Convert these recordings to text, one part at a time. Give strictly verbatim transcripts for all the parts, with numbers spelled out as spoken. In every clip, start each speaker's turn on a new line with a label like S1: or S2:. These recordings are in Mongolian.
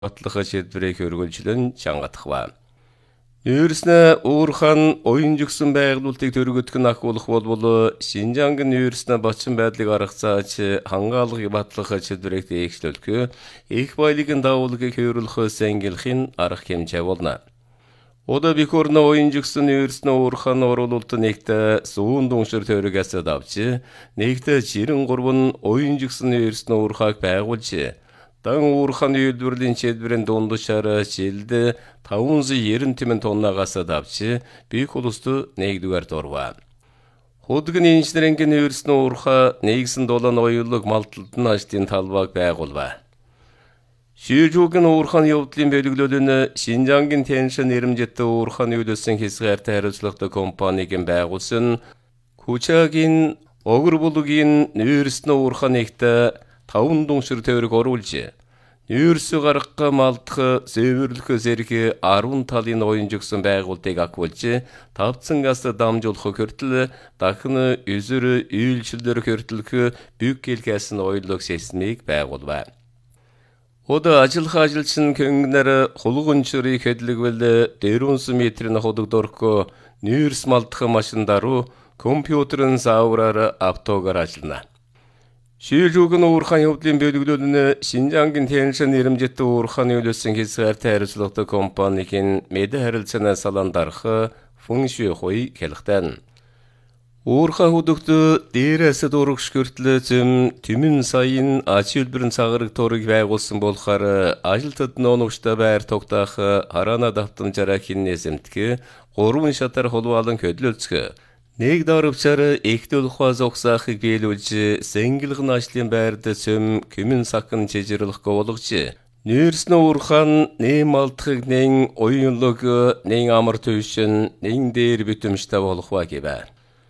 S1: батлах шийдвэрийг хөргөлжлөн чангатахва. Нүүрснэ уурхан оюунжигсан байгуулалтыг төрөгдөх нь ахуулах болбол Шинжаангийн нүүрснэ бочин байдлыг аргацаач хангаалгыг батлах шийдвэрийг дээгшлүүлэх их баялагын давуулгыг хөрөлөх сэнгилхийн арга хэмжээ болно. Ода бикорна оюунжигсан нүүрснэ уурхан оруулалт нэгтэ суун дүншир төрөгөөс давж нэгтэ жирэн гурван оюунжигсан нүүрснэ уурхаг байгуулж дан уурхан үйлдвэрлэлийн шийдвэрийн дундчаар жилд таван сая девяносто тимэн тоннагаас давж бик улсд нэгдүгээр дурва. Хөдгөн инженерингийн нүүрснэ уурха нэгсэн долоон оюулог малталтын ажлын талбайг байгуулва. Шийжүүгийн уурхан явдлын бөлөглөл нь Шинжаангийн тэншин нэрэмжит уурхан үйлдвэрлэсэн хязгаартай хариуцлагатай компаниг байгуулсан Кучагийн огөр булгийн нүүрснэ уурхан нэгт таван дүншир тойрог оруулж нүүрсө гаргах малтах сэвэрлэх зэрэг арван талын оюунжигсан байгуултыг агуулж тавцангаас дамжуулах хүртэл дахин үзэр үйлчлэлээр хүртэлх бюкэлгэс нь оюулог системийг байгуулва. Ода ажиллах ажилчин көнгнэр хулгунчрыг хэдлэгвэл дөрвөн метрийн ходогдорко нүүрс малтах машиндаруу компьютерын заавраар автогоор ажиллана. Шийжүүгийн уурхан явдлын бөлөглөл нь Шинжаангийн тэншин нэрэмжит уурхан үйлдвэрлэсэн хязгаартай хариуцлагатай компанийн мэдээ харилцааны салан дарах функшн хуй хэлэхтэн. Уурхан хөдөгт дээрээс дурагш хүртэл зэм тэмэн саяын ач холбогдолын цагаараг турыг байгуулсан болохоор ажилтнууд ноногчтой байр тогтоох хараана давтамжаараа хиннэсэмтгэ гурван шатар холбоолон хөдлөлцгөө нэг дарвчаар ихтүүлхва зогсаахыг биелүүлж сэнгилгэн ажлын байрд цөм кэмэн сакын чижирлэхгүй болгож нүүрснэ уурхан нэм малтахыг нэн оюунлог нэн амар төвшин нэн дээр битэмжтэй болохва гэвэ.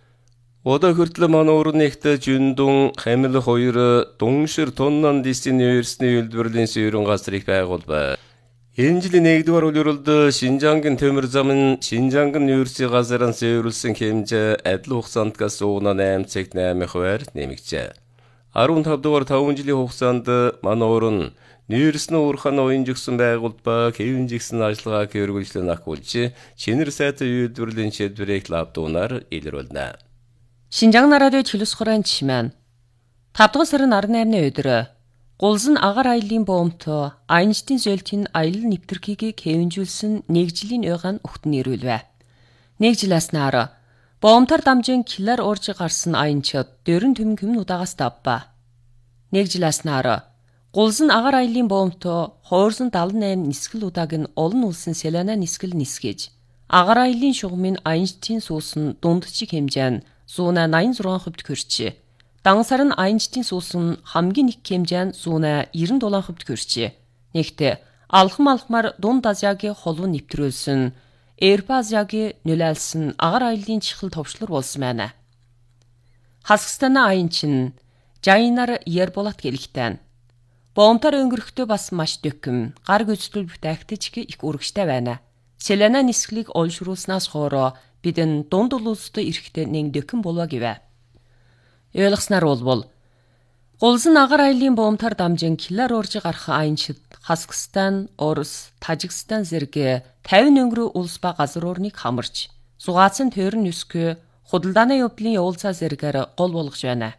S1: Ода хүртэл мануур нэгт жүндүн хамил хоёр дүншир тоннан дисийн нүүрсний үйлдвэрлэлийн суурин газрыг байгуулва. Энэ жилийн нэгдүгээр улирлд Шинжаангийн төмөр зам нь Шинжаангийн нүүрсийн газарын зөвөрлсөн хэмжээ адил хугацаандгаас найман цагт найман хувиар нэмэгджээ. арван тав дугаар таван жилийн хугацаанд мануур нь нүүрснэ уурхан оюунжигсан байгуулт ба хэвэнжигсэн ажиллагааг хөргөлжлөн агуулж чинэр сайтай үйлдвэрлэлийн шийдвэрийг лавдуунаар илрүүлнэ.
S2: Шинжаан радио телевизорын чимэн тав дугаар сарын арван наймны өдөр Гулзан агаар аяллаа боомто Айнштейн зөөлтийн аялал нэвтрхийг хэвэнжүүлсэн нэг жилийн ойгаан өгтөн ирүүлвэ. Нэг жилээс наар боомтор дамжин килар уурж гарсан аянчид дөрөн төмөн хүмн удаагаас давба. Нэг жилээс наар Гулзан агаар аяллаа боомто хоёрсон далан найман нисгэл удааг нь олон улсын Селена нисгэл нисгэж агаар аяллаа шугамын Айнштейн суусан дундчиг хэмжээ нь зуuna найман зургаан хувьд хүрчээ. Дангасар нь Айнштейн суусан хамгийн их хэмжээ нь зуuna девяносто дулаан хувьд хүрчээ. Нэгтээ алхам алхмаар дунд Азиягийн холбоо нэвтрүүлсэн Эрпа Азиягийн нөлөөлсөн агаар аяллаа чихэл товчлор болсон байна. Хасгстаны аянчин Жайнар Ерболат гэлэгтэн. Боомтор өнгөрөхдөө бас маш дөкөм гар гүйцэтгэл бүтээгтэж их үргэжтэй байна. Селена нисгэлийг олшруулснаас хоороо бидэн дунд улстай эрэхтэй нэг дөкөм болоо гэвэ. Ойлгосноор болбол Гулзан агаар аяллаа боомтор дамжин килар уурж гарах аянчид Хасгстан, Орос, Тажикстан зэрэг тавин өнгөрөө улс ба газар орныг хамарч зугаацсан тойрон өскөө худалдааны явдлын явуулцаа зэрэгээр гол болгож байна.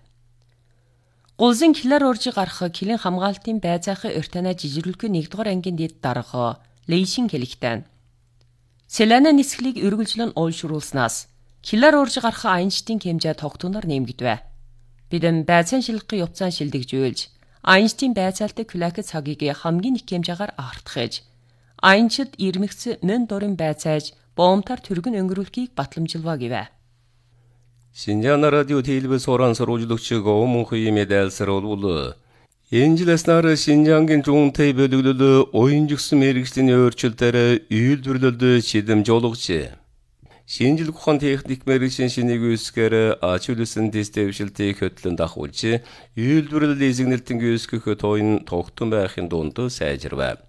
S2: Гулзан килар уурж гарах килийн хамгаалтын байцаахын өртөнө жижирлэхгүй нэгдүгээр ангийн дэд дарга Лейшин хэлэгтэн. Селена нисгэлийг үргэлжлэн олшруулснаас килар уурж гарах Айнштейн хэмжээ тогтуноор нэмэгдэв. Бидэн байцаан шилгэх явцаан шилдэгжүүлж Айнштейн байцаалтай кюлакет цагийг хамгийн их хэмжээгээр артгаж Айнчид ирмэгц мөн дурын байцааж боомтор түргэн өнгөрүүлэхийг батламжилва гэвэ.
S1: Шинжаан радио телевиз хоран сорулжлогч Гоомунхи медалсар болвол энэ жилээс нар Шинжаангийн зүүнтэй бөлөглөл оюунжигсан мэргэжлийн өөрчлөлтөөр үйлдвэрлэлд шийдэмж олгожээ. Шинжилгээ ухаан техник мэргэжлийн шинийг үүсгээр ач холбогдсон тест дэвшилтийг хөтлөн дагуулж, үйлдвэрлэл эзэгнэлтэн гүйцэтгэх тойн тогтсон байхын дунд сайжирвэ.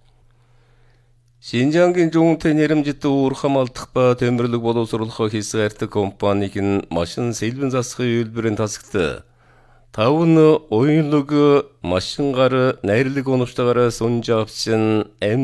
S1: Шинжаангийн зүүнтэй нэрэмжит уурхам алдах ба тэмэрлэг боловсруулах хязгаартай компаниг нь машин сэлбэн засахын үйлдвэрийн тасагт Тавны oyunlugu maşınğarı närlik onuştagara sonja apsın